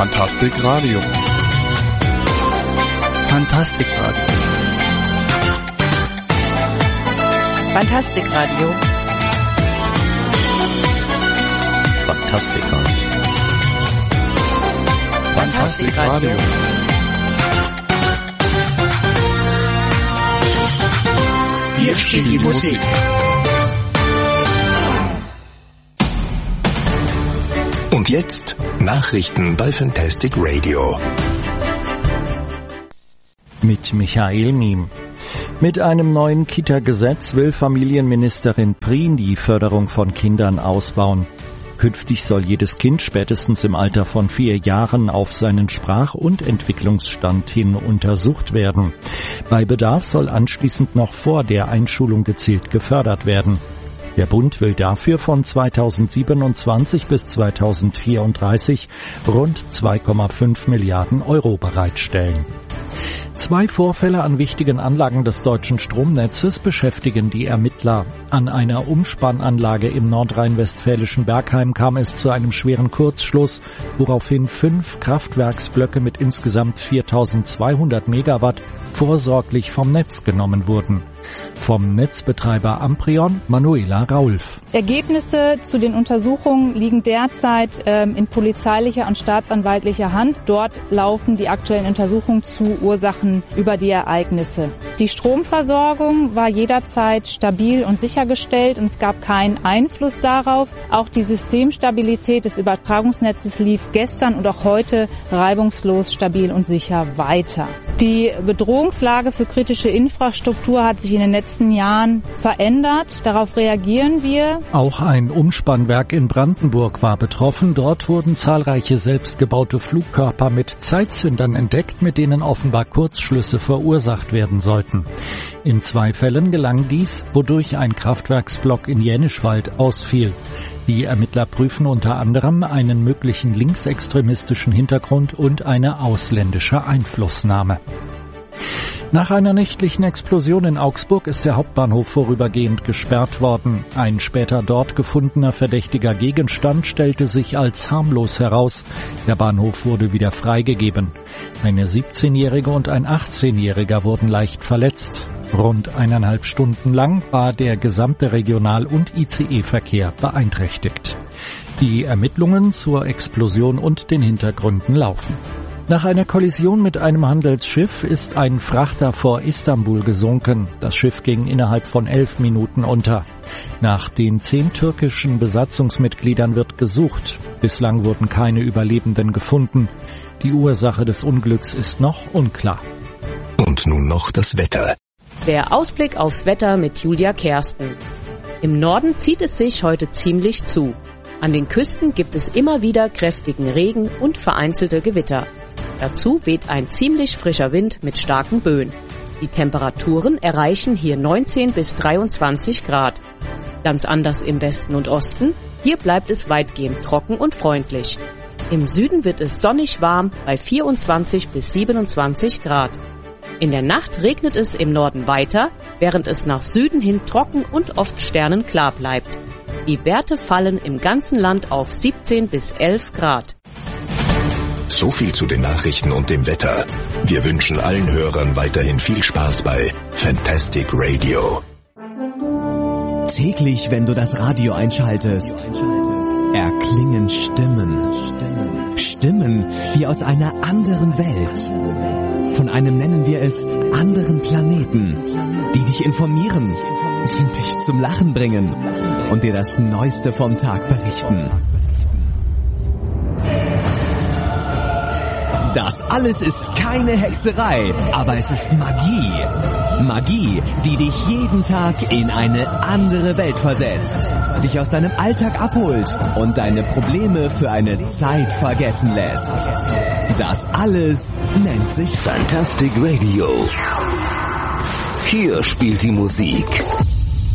Fantastic Radio. Fantastic Radio. Fantastic Radio. Fantastic Radio. Fantastic Radio. Hier spielt die Musik. Und jetzt Nachrichten bei Fantastic Radio. Mit Michael Miem. Mit einem neuen Kita-Gesetz will Familienministerin Prien die Förderung von Kindern ausbauen. Künftig soll jedes Kind spätestens im Alter von 4 Jahren auf seinen Sprach- und Entwicklungsstand hin untersucht werden. Bei Bedarf soll anschließend noch vor der Einschulung gezielt gefördert werden. Der Bund will dafür von 2027 bis 2034 rund 2,5 Milliarden Euro bereitstellen. 2 Vorfälle an wichtigen Anlagen des deutschen Stromnetzes beschäftigen die Ermittler. An einer Umspannanlage im nordrhein-westfälischen Bergheim kam es zu einem schweren Kurzschluss, woraufhin 5 Kraftwerksblöcke mit insgesamt 4.200 Megawatt vorsorglich vom Netz genommen wurden. Vom Netzbetreiber Amprion, Manuela Raulf. Ergebnisse zu den Untersuchungen liegen derzeit in polizeilicher und staatsanwaltlicher Hand. Dort laufen die aktuellen Untersuchungen zu Ursachen über die Ereignisse. Die Stromversorgung war jederzeit stabil und sichergestellt und es gab keinen Einfluss darauf. Auch die Systemstabilität des Übertragungsnetzes lief gestern und auch heute reibungslos, stabil und sicher weiter. Die Bedrohungslage für kritische Infrastruktur hat sich in den letzten Jahren verändert. Darauf reagieren wir. Auch ein Umspannwerk in Brandenburg war betroffen. Dort wurden zahlreiche selbstgebaute Flugkörper mit Zeitzündern entdeckt, mit denen offenbar Kurzschlüsse verursacht werden sollten. In 2 Fällen gelang dies, wodurch ein Kraftwerksblock in Jänischwald ausfiel. Die Ermittler prüfen unter anderem einen möglichen linksextremistischen Hintergrund und eine ausländische Einflussnahme. Nach einer nächtlichen Explosion in Augsburg ist der Hauptbahnhof vorübergehend gesperrt worden. Ein später dort gefundener verdächtiger Gegenstand stellte sich als harmlos heraus. Der Bahnhof wurde wieder freigegeben. Eine 17-Jährige und ein 18-Jähriger wurden leicht verletzt. Rund 1,5 Stunden lang war der gesamte Regional- und ICE-Verkehr beeinträchtigt. Die Ermittlungen zur Explosion und den Hintergründen laufen. Nach einer Kollision mit einem Handelsschiff ist ein Frachter vor Istanbul gesunken. Das Schiff ging innerhalb von 11 Minuten unter. Nach den 10 türkischen Besatzungsmitgliedern wird gesucht. Bislang wurden keine Überlebenden gefunden. Die Ursache des Unglücks ist noch unklar. Und nun noch das Wetter. Der Ausblick aufs Wetter mit Julia Kersten. Im Norden zieht es sich heute ziemlich zu. An den Küsten gibt es immer wieder kräftigen Regen und vereinzelte Gewitter. Dazu weht ein ziemlich frischer Wind mit starken Böen. Die Temperaturen erreichen hier 19 bis 23 Grad. Ganz anders im Westen und Osten. Hier bleibt es weitgehend trocken und freundlich. Im Süden wird es sonnig warm bei 24 bis 27 Grad. In der Nacht regnet es im Norden weiter, während es nach Süden hin trocken und oft sternenklar bleibt. Die Werte fallen im ganzen Land auf 17 bis 11 Grad. So viel zu den Nachrichten und dem Wetter. Wir wünschen allen Hörern weiterhin viel Spaß bei Fantastic Radio. Täglich, wenn du das Radio einschaltest, erklingen Stimmen. Stimmen wie aus einer anderen Welt. Von einem nennen wir es anderen Planeten, die dich informieren, dich zum Lachen bringen und dir das Neueste vom Tag berichten. Das alles ist keine Hexerei, aber es ist Magie. Magie, die dich jeden Tag in eine andere Welt versetzt, dich aus deinem Alltag abholt und deine Probleme für eine Zeit vergessen lässt. Das alles nennt sich Fantastic Radio. Hier spielt die Musik.